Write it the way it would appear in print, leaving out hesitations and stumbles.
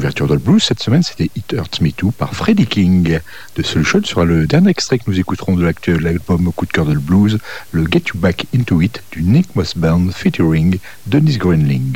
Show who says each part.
Speaker 1: l'ouverture de le blues cette semaine, c'était It Hurts Me Too par Freddie King. De Solution sera le dernier extrait que nous écouterons de l'album coup de cœur de le blues, le Get You Back Into It du Nick Moss Band featuring Dennis Greenling.